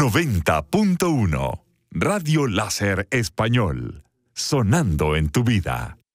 90.1 Radio Láser Español, sonando en tu vida.